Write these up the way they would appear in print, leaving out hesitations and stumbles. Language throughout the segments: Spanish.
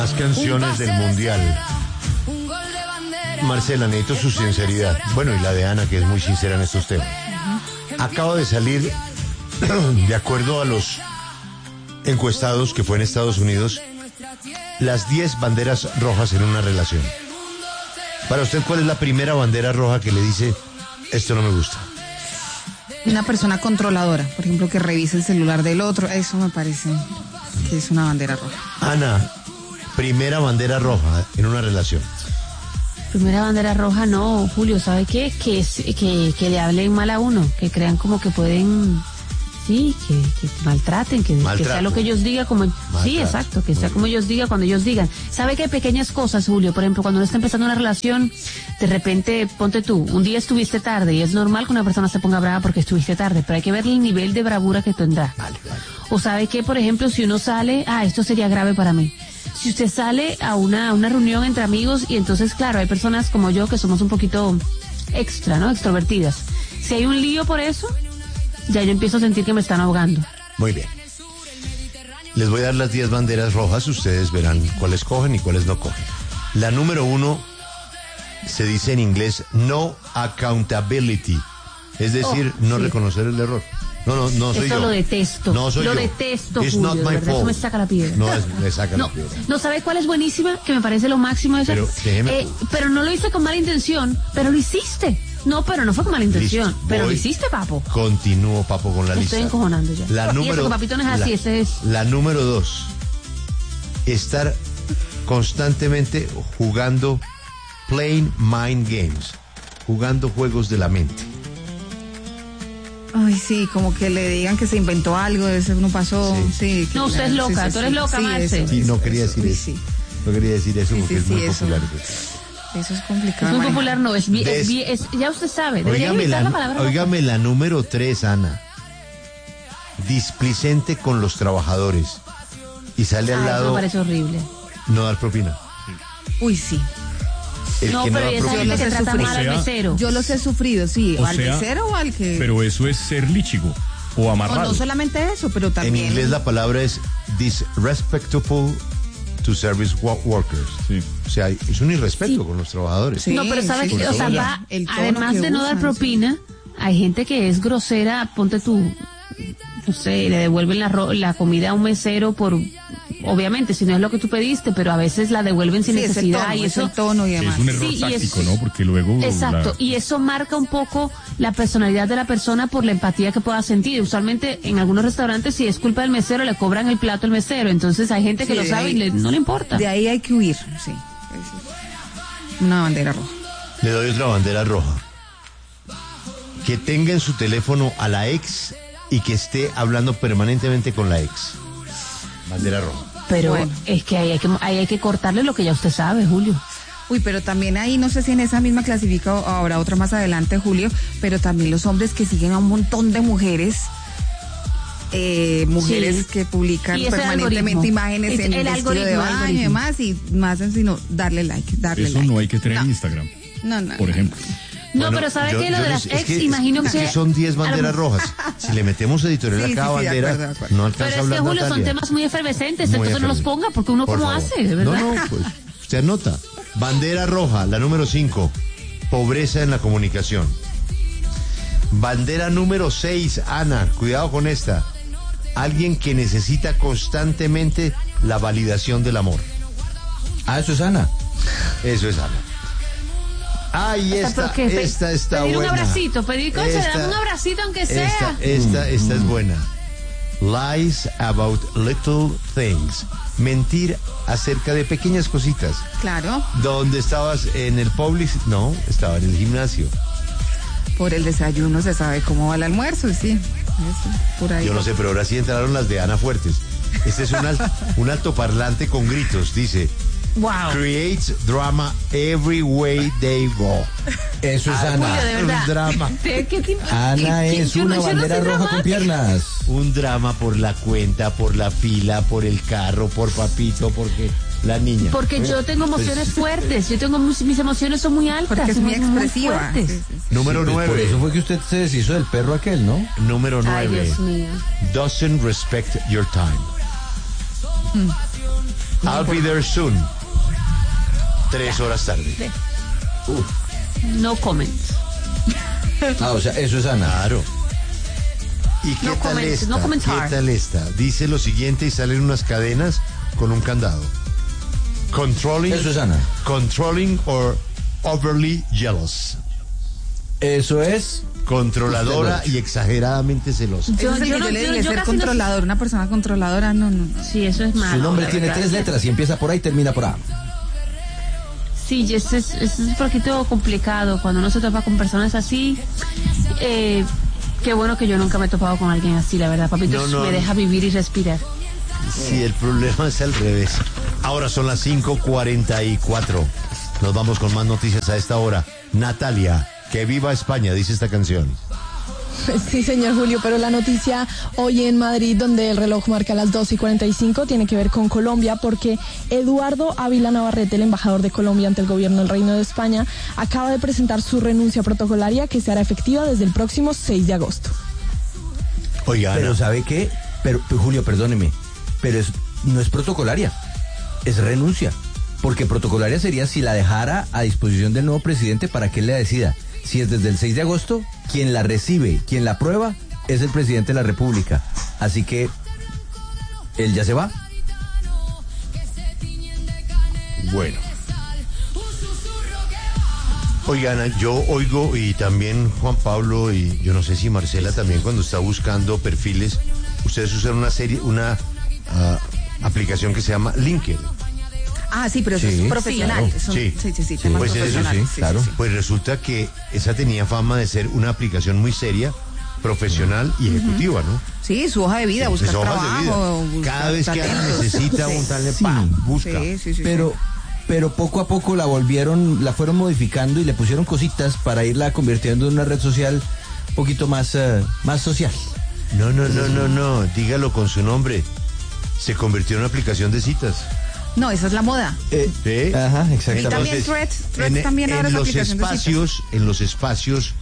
Las canciones del Mundial. Marcela, necesito su sinceridad. Bueno, y la de Ana, que es muy sincera en estos temas. Acaba de salir, de acuerdo a los encuestados que fue en Estados Unidos, las 10 banderas rojas en una relación. Para usted, ¿cuál es la primera bandera roja que le dice, esto no me gusta? Una persona controladora, por ejemplo, que revise el celular del otro, eso me parece que es una bandera roja. Ana, primera bandera roja en una relación. Primera bandera roja, no, Julio, ¿sabe qué? Que le hablen mal a uno, que crean como que pueden, sí, que maltraten, que sea lo que ellos digan, como, maltrato. Sí, exacto, que sea como ellos digan, cuando ellos digan. ¿Sabe qué? Pequeñas cosas, Julio, por ejemplo, cuando uno está empezando una relación, de repente, ponte tú, un día estuviste tarde, y es normal que una persona se ponga brava porque estuviste tarde, pero hay que ver el nivel de bravura que tendrá. Vale. O ¿sabe qué? Por ejemplo, si uno sale, esto sería grave para mí. Si usted sale a una reunión entre amigos y entonces, claro, hay personas como yo que somos un poquito extra, ¿no? Extrovertidas. Si hay un lío por eso, ya yo empiezo a sentir que me están ahogando. Muy bien. Les voy a dar las 10 banderas rojas, ustedes verán cuáles cogen y cuáles no cogen. La número 1 se dice en inglés no accountability, es decir, no reconocer el error. No soy yo. Eso lo detesto. No soy yo. Lo detesto, It's Julio, not my de verdad, fault. eso me saca la piedra. No, me saca la piedra. No, ¿sabe cuál es buenísima? Que me parece lo máximo de eso. Pero no lo hice con mala intención, pero lo hiciste. No, pero no fue con mala intención. Listo. Pero lo hiciste, papo. Continúo, papo, con la lista. Estoy encojonando ya. Y eso que papito no es así, ese es. La número 2. Estar constantemente jugando playing mind games. Jugando juegos de la mente. Ay, sí, como que le digan que se inventó algo, eso no pasó. Sí, no, usted es loca, tú eres loca, Marce. Sí, no quería decir eso. Sí. No quería decir eso porque es muy eso. popular. Eso es complicado. Es muy popular, no, ya usted sabe. Óigame la número 3, Ana. Displicente con los trabajadores. Y sale al lado. Eso me parece horrible. No dar propina. Uy, sí. No, pero esa gente que trata mal al mesero. Yo los he sufrido, sí. O al mesero o al que... Pero eso es ser líchigo o amarrado. No solamente eso, pero también... En inglés la palabra es disrespectful to service workers. Sí. O sea, es un irrespeto con los trabajadores. Sí, no, pero ¿sabes qué? O sea, además de no dar propina, hay gente que es grosera, ponte tú, no sé, le devuelven la comida a un mesero por... Obviamente, si no es lo que tú pediste, pero a veces la devuelven sin necesidad. Es el tono y demás. Es un error táctico, ¿no? Porque luego... Exacto, y eso marca un poco la personalidad de la persona por la empatía que pueda sentir. Usualmente, en algunos restaurantes, si es culpa del mesero, le cobran el plato al mesero. Entonces, hay gente que lo sabe y no le importa. De ahí hay que huir, sí. Una bandera roja. Le doy otra bandera roja. Que tenga en su teléfono a la ex y que esté hablando permanentemente con la ex. Bandera roja. Pero bueno, es que ahí hay que cortarle lo que ya usted sabe, Julio. Uy, pero también ahí, no sé si en esa misma clasifica o habrá otra más adelante, Julio, pero también los hombres que siguen a un montón de mujeres que publican permanentemente imágenes en el vestido de baño y demás, y más sino darle like. Eso no hay que tener en Instagram, por ejemplo. No, bueno, pero ¿sabe qué? Lo de las ex, imagino que... son 10 banderas rojas. Si le metemos editorial a cada bandera, de acuerdo. no alcanza a hablar. Pero es que, Julio, son temas muy efervescentes, entonces no los ponga, porque uno cómo hace, de verdad. No, pues, usted anota. Bandera roja, la número 5, pobreza en la comunicación. Bandera número 6, Ana, cuidado con esta. Alguien que necesita constantemente la validación del amor. Eso es Ana. Eso es Ana. Ay, esta está pedir buena. Un abracito, pedir dame un abracito aunque sea. Esta es buena. Lies about little things. Mentir acerca de pequeñas cositas. Claro. ¿Dónde estabas? ¿En el Publix? No, estaba en el gimnasio. Por el desayuno se sabe cómo va el almuerzo, sí. Por ahí. Yo no sé, pero ahora sí entraron las de Ana fuertes. Este es un altoparlante con gritos, dice... Wow. Creates drama every way they go. Eso es Ana. Julio, de verdad. Un drama. Ana es una bandera roja con piernas. Un drama por la cuenta, por la fila, por el carro, por papito, porque la niña. Porque yo tengo emociones fuertes. Yo tengo mis emociones son muy altas. Porque es muy expresiva. Muy Número 9. Por eso fue que usted se deshizo del perro aquel, ¿no? Número 9. Ay, Dios mío. Doesn't respect your time. I'll be there soon. 3 horas tarde. No comments. O sea, eso es Ana. Claro. ¿Y qué tal esta? No comentar. ¿Qué tal esta? Dice lo siguiente y salen unas cadenas con un candado. Controlling. Eso es Ana. Controlling or overly jealous. Eso es Controladora y exageradamente celosa. Yo le dije ser controlador, una persona controladora, no. Sí, eso es malo. Su nombre tiene 3 letras y empieza por A y termina por A. Sí, es un poquito complicado cuando uno se topa con personas así. Qué bueno que yo nunca me he topado con alguien así, la verdad. Papito, me deja vivir y respirar. Sí, el problema es al revés. Ahora son las 5:44. Nos vamos con más noticias a esta hora. Natalia, que viva España, dice esta canción. Sí, señor Julio, pero la noticia hoy en Madrid, donde el reloj marca las 2:45, tiene que ver con Colombia, porque Eduardo Ávila Navarrete, el embajador de Colombia ante el gobierno del Reino de España, acaba de presentar su renuncia protocolaria que se hará efectiva desde el próximo 6 de agosto. Oiga, Pero ¿sabe qué? Pero Julio, perdóneme, pero no es protocolaria, es renuncia. Porque protocolaria sería si la dejara a disposición del nuevo presidente para que él la decida. Si es desde el 6 de agosto, quien la recibe, quien la aprueba, es el presidente de la República. Así que él ya se va. Bueno. Oigan, yo oigo, y también Juan Pablo, y yo no sé si Marcela también, cuando está buscando perfiles, ustedes usan una aplicación que se llama LinkedIn. Ah, sí, pero eso es profesional. Claro. Sí, temas Pues profesionales. eso, claro. Pues resulta que esa tenía fama de ser una aplicación muy seria, profesional y ejecutiva, ¿no? Sí, su hoja de vida, buscar trabajo. Cada vez que alguien necesita un tal, busca. Sí. Pero poco a poco la fueron modificando y le pusieron cositas para irla convirtiendo en una red social un poquito más social. No, dígalo con su nombre. Se convirtió en una aplicación de citas. No, esa es la moda. ¿Sí? Ajá, exactamente. Y también Threads también ahora es aplicación de citas. En los espacios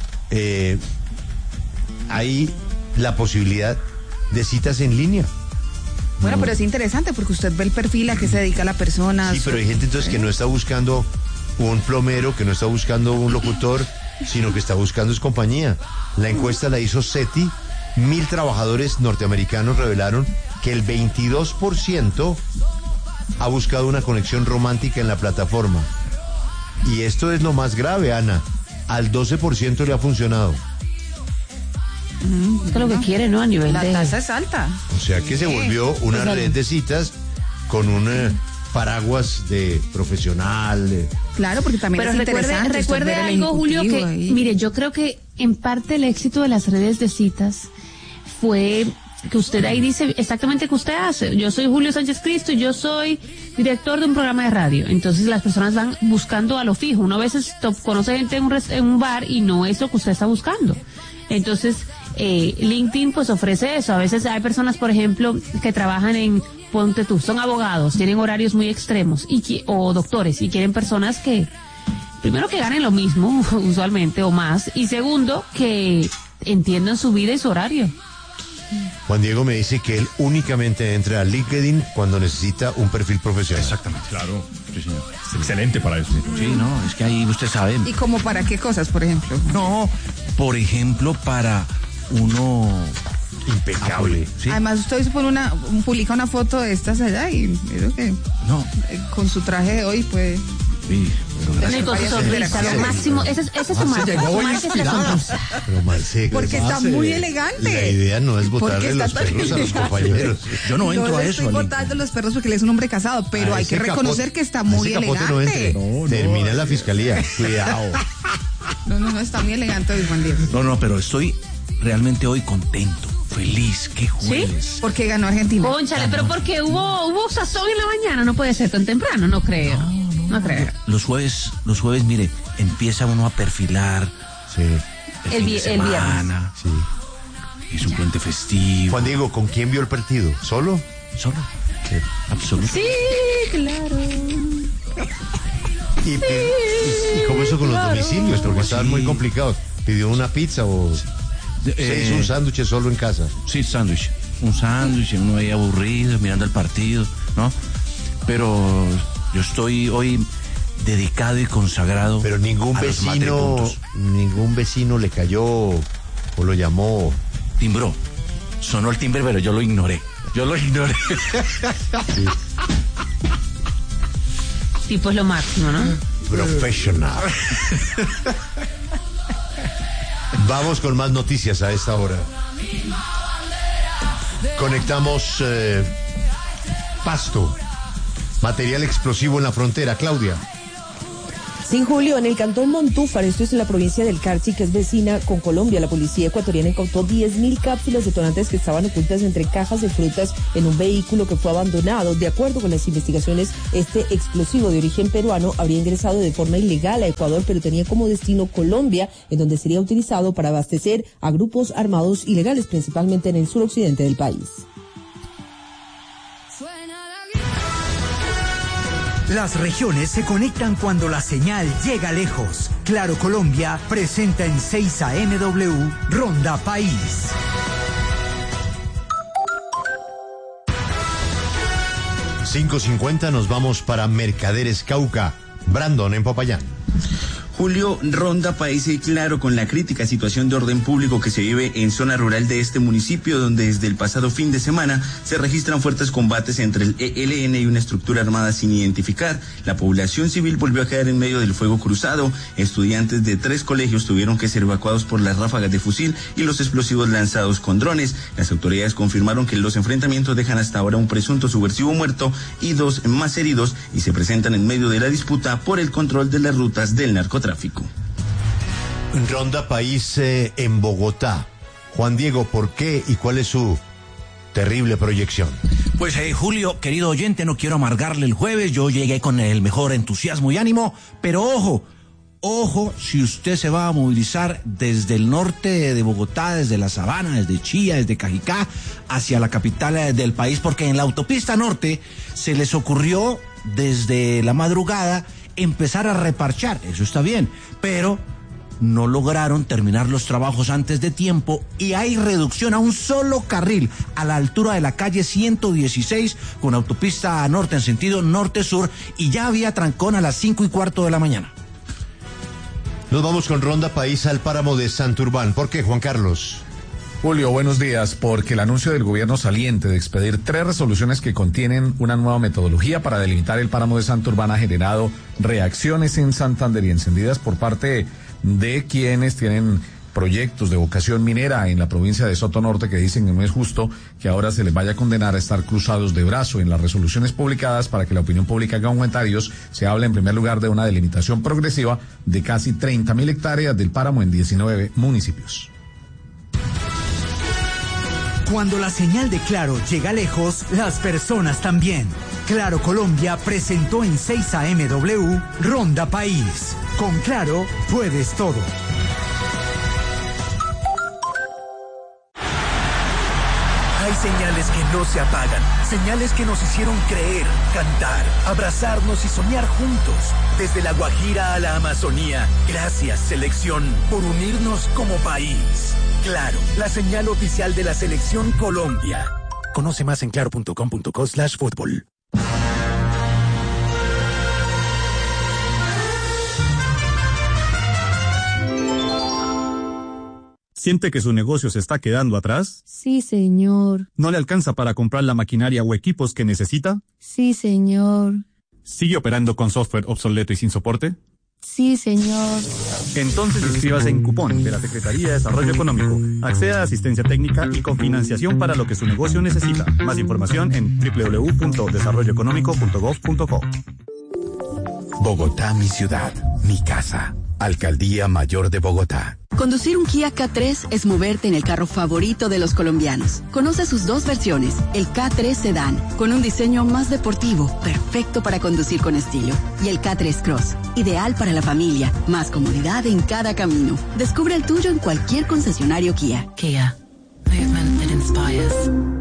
hay la posibilidad de citas en línea. Bueno, pero es interesante porque usted ve el perfil a qué se dedica la persona. Sí, pero hay gente entonces que no está buscando un plomero, que no está buscando un locutor, sino que está buscando es compañía. La encuesta la hizo SETI. 1,000 trabajadores norteamericanos revelaron que el 22% ha buscado una conexión romántica en la plataforma. Y esto es lo más grave, Ana. Al 12% le ha funcionado. Es que lo que quiere, ¿no? A nivel la tasa es alta. O sea que se volvió una red de citas con un paraguas de profesional. Claro, porque también pero es interesante. Recuerde algo, Julio, que mire, yo creo que en parte el éxito de las redes de citas fue que usted ahí dice exactamente qué usted hace. Yo soy Julio Sánchez Cristo y yo soy director de un programa de radio. Entonces las personas van buscando a lo fijo. Uno a veces conoce gente en un bar y no es lo que usted está buscando. Entonces LinkedIn pues ofrece eso. A veces hay personas, por ejemplo, que trabajan ponte tú, son abogados, tienen horarios muy extremos o doctores y quieren personas que, primero, que ganen lo mismo usualmente o más, y segundo, que entiendan su vida y su horario. Juan Diego me dice que él únicamente entra a LinkedIn cuando necesita un perfil profesional. Exactamente. Claro, sí, señor. Es excelente para eso. Sí, no, es que ahí usted sabe. ¿Y como para qué cosas, por ejemplo? No, por ejemplo, para uno impecable. ¿Sí? Además, usted publica una foto de estas allá y creo que con su traje de hoy puede... Sí, pero con su sonrisa, lo máximo, ese es su marca. Porque está muy elegante. La idea no es botarle los perros a los compañeros. Yo no entro a eso. No estoy botando los perros porque él es un hombre casado, pero hay que reconocer que está muy elegante. Termina en la fiscalía. Cuidado. No, está muy elegante hoy, Juan Diego. No, pero estoy realmente hoy contento. Feliz, qué jueves. ¿Sí? Porque ganó Argentina. Cónchale, pero porque hubo sazón en la mañana, no puede ser tan temprano, no creo. No creo. Los jueves, mire, empieza uno a perfilar. Sí. El viernes. Sí. Es un puente festivo. Juan Diego, ¿con quién vio el partido? ¿Solo? Solo. Absolutamente. Sí, claro. ¿Y cómo eso con los domicilios? Porque estaban muy complicados. ¿Pidió una pizza o se hizo un sándwich solo en casa? Sí, sándwich. Un sándwich, uno ahí aburrido, mirando el partido, ¿no? pero yo estoy hoy dedicado y consagrado. Pero ningún vecino le cayó o lo llamó. Timbró. Sonó el timbre, pero yo lo ignoré. Sí. Tipo es lo máximo, ¿no? Profesional. Vamos con más noticias a esta hora. Conectamos Pasto. Material explosivo en la frontera. Claudia. Sí, Julio, en el cantón Montúfar, esto es en la provincia del Carchi, que es vecina con Colombia, la policía ecuatoriana incautó 10.000 cápsulas detonantes que estaban ocultas entre cajas de frutas en un vehículo que fue abandonado. De acuerdo con las investigaciones, este explosivo de origen peruano habría ingresado de forma ilegal a Ecuador, pero tenía como destino Colombia, en donde sería utilizado para abastecer a grupos armados ilegales, principalmente en el suroccidente del país. Las regiones se conectan cuando la señal llega lejos. Claro Colombia presenta en 6 AMW Ronda País. $5.50, nos vamos para Mercaderes Cauca. Brandon en Popayán. Julio, Ronda País y Claro con la crítica situación de orden público que se vive en zona rural de este municipio, donde desde el pasado fin de semana se registran fuertes combates entre el ELN y una estructura armada sin identificar. La población civil volvió a quedar en medio del fuego cruzado. Estudiantes de 3 colegios tuvieron que ser evacuados por las ráfagas de fusil y los explosivos lanzados con drones. Las autoridades confirmaron que los enfrentamientos dejan hasta ahora un presunto subversivo muerto y 2 más heridos, y se presentan en medio de la disputa por el control de las rutas del narcotráfico. Ronda País en Bogotá. Juan Diego, ¿por qué y cuál es su terrible proyección? Pues Julio, querido oyente, no quiero amargarle el jueves, yo llegué con el mejor entusiasmo y ánimo, pero ojo, si usted se va a movilizar desde el norte de Bogotá, desde la Sabana, desde Chía, desde Cajicá, hacia la capital del país, porque en la autopista norte se les ocurrió desde la madrugada empezar a reparchar, eso está bien, pero no lograron terminar los trabajos antes de tiempo y hay reducción a un solo carril a la altura de la calle 116 con autopista norte en sentido norte-sur, y ya había trancón a las 5:15 de la mañana. Nos vamos con Ronda País al páramo de Santurbán. ¿Por qué, Juan Carlos? Julio, buenos días. Porque el anuncio del gobierno saliente de expedir 3 resoluciones que contienen una nueva metodología para delimitar el páramo de Santurbán ha generado reacciones en Santander y encendidas por parte de quienes tienen proyectos de vocación minera en la provincia de Soto Norte, que dicen que no es justo que ahora se les vaya a condenar a estar cruzados de brazo. En las resoluciones publicadas para que la opinión pública haga comentarios, se habla en primer lugar de una delimitación progresiva de casi 30.000 hectáreas del páramo en 19 municipios. Cuando la señal de Claro llega lejos, las personas también. Claro Colombia presentó en 6 AMW Ronda País. Con Claro puedes todo. Hay señales que no se apagan, señales que nos hicieron creer, cantar, abrazarnos y soñar juntos. Desde la Guajira a la Amazonía, gracias selección por unirnos como país. Claro, la señal oficial de la Selección Colombia. Conoce más en claro.com.co/fútbol. ¿Siente que su negocio se está quedando atrás? Sí, señor. ¿No le alcanza para comprar la maquinaria o equipos que necesita? Sí, señor. ¿Sigue operando con software obsoleto y sin soporte? Sí, señor. Entonces inscríbase en Cupón de la Secretaría de Desarrollo Económico. Acceda a asistencia técnica y cofinanciación para lo que su negocio necesita. Más información en www.desarrolloeconómico.gov.co. Bogotá, mi ciudad, mi casa. Alcaldía Mayor de Bogotá. Conducir un Kia K3 es moverte en el carro favorito de los colombianos. Conoce sus 2 versiones, el K3 Sedán, con un diseño más deportivo, perfecto para conducir con estilo, y el K3 Cross, ideal para la familia, más comodidad en cada camino. Descubre el tuyo en cualquier concesionario Kia. Kia, movement that inspires.